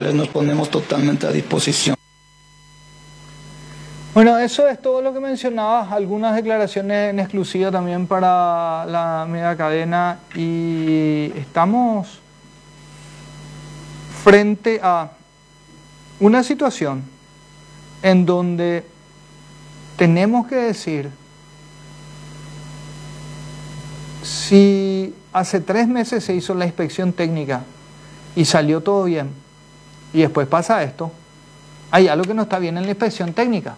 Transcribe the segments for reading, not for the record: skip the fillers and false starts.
nos ponemos totalmente a disposición. Bueno, eso es todo lo que mencionabas, algunas declaraciones en exclusiva también para la media cadena, y estamos frente a una situación en donde tenemos que decir si hace 3 meses se hizo la inspección técnica y salió todo bien y después pasa esto, hay algo que no está bien en la inspección técnica.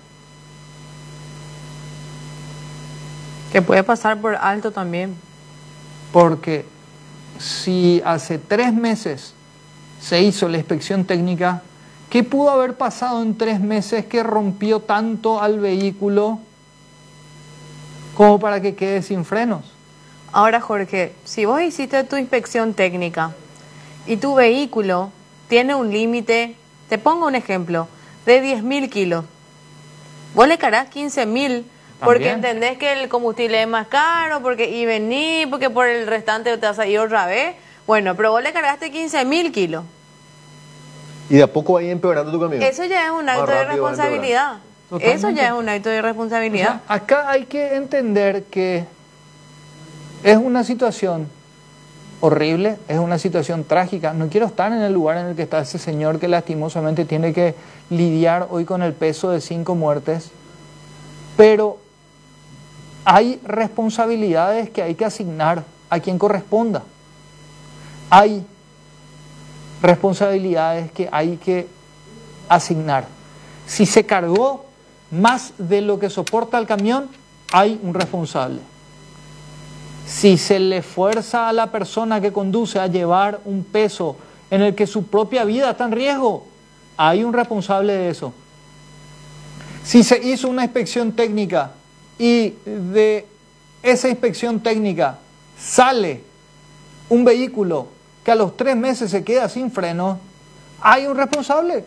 Que puede pasar por alto también. Porque si hace 3 meses se hizo la inspección técnica, ¿qué pudo haber pasado en 3 meses que rompió tanto al vehículo como para que quede sin frenos? Ahora, Jorge, si vos hiciste tu inspección técnica y tu vehículo tiene un límite, te pongo un ejemplo, de 10.000 kilos, vos le carás 15.000 porque entendés que el combustible es más caro, porque y vení, porque por el restante te vas a ir otra vez. Bueno, pero vos le cargaste 15.000 kilos. Y de a poco va a ir empeorando tu camión. Eso ya es un acto de irresponsabilidad. Eso ya es un acto de irresponsabilidad. O sea, acá hay que entender que es una situación horrible, es una situación trágica. No quiero estar en el lugar en el que está ese señor que lastimosamente tiene que lidiar hoy con el peso de 5 muertes. Pero hay responsabilidades que hay que asignar a quien corresponda. Hay responsabilidades que hay que asignar. Si se cargó más de lo que soporta el camión, hay un responsable. Si se le fuerza a la persona que conduce a llevar un peso en el que su propia vida está en riesgo, hay un responsable de eso. Si se hizo una inspección técnica y de esa inspección técnica sale un vehículo que a los 3 meses se queda sin freno, hay un responsable.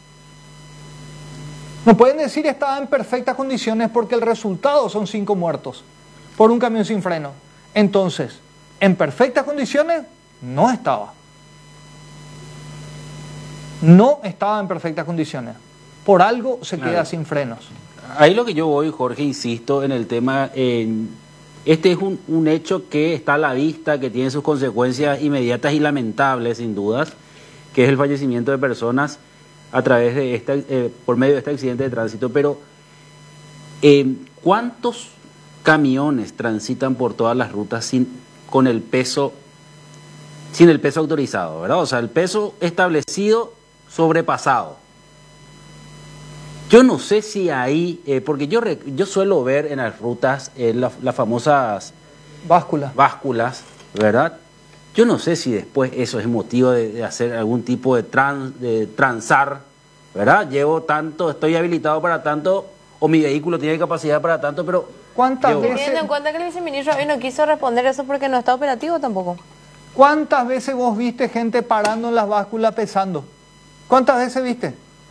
No pueden decir estaba en perfectas condiciones porque el resultado son 5 muertos por un camión sin freno. Entonces, en perfectas condiciones no estaba. No estaba en perfectas condiciones. Por algo se queda sin frenos. Ahí lo que yo voy, Jorge, insisto en el tema, este es un hecho que está a la vista, que tiene sus consecuencias inmediatas y lamentables, sin dudas, que es el fallecimiento de personas a través de por medio de este accidente de tránsito. Pero, ¿cuántos camiones transitan por todas las rutas sin el peso autorizado, ¿verdad? O sea, el peso establecido sobrepasado. Yo no sé si ahí, porque yo suelo ver en las rutas las famosas básculas, ¿verdad? Yo no sé si después eso es motivo de hacer algún tipo de transar, ¿verdad? Llevo tanto, estoy habilitado para tanto, o mi vehículo tiene capacidad para tanto, pero... ¿Cuántas veces? Teniendo en cuenta que el viceministro hoy no quiso responder eso porque no está operativo tampoco. ¿Cuántas veces vos viste gente parando en las básculas pesando? ¿Cuántas veces viste?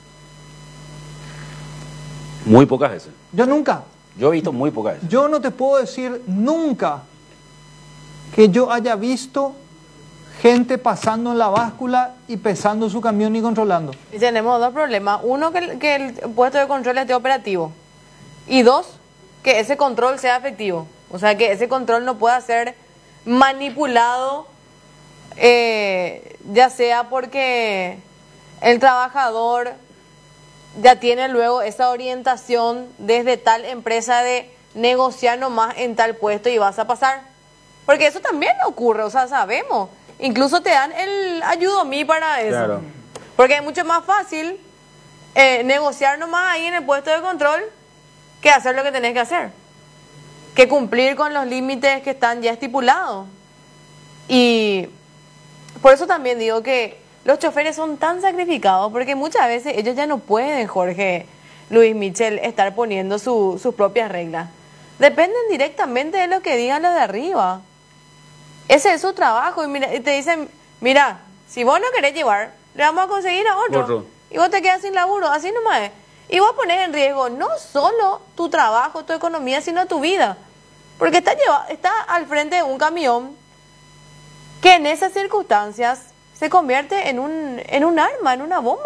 Muy pocas veces. Yo nunca. Yo he visto muy pocas veces. Yo no te puedo decir nunca que yo haya visto gente pasando en la báscula y pesando su camión y controlando. Y tenemos 2 problemas. Uno, que el puesto de control esté operativo. Y 2, que ese control sea efectivo. O sea, que ese control no pueda ser manipulado, ya sea porque el trabajador ya tiene luego esa orientación desde tal empresa de negociar nomás en tal puesto y vas a pasar. Porque eso también ocurre, o sea, sabemos. Incluso te dan el ayudomí para eso. Claro. Porque es mucho más fácil negociar nomás ahí en el puesto de control que hacer lo que tenés que hacer. Que cumplir con los límites que están ya estipulados. Y por eso también digo que los choferes son tan sacrificados, porque muchas veces ellos ya no pueden, Jorge, Luis Michel, estar poniendo sus propias reglas. Dependen directamente de lo que digan los de arriba. Ese es su trabajo. Y te dicen, mira, si vos no querés llevar, le vamos a conseguir a otro. Y vos te quedas sin laburo, así nomás es. Y vos pones en riesgo no solo tu trabajo, tu economía, sino tu vida. Porque está al frente de un camión que en esas circunstancias se convierte en un arma, en una bomba.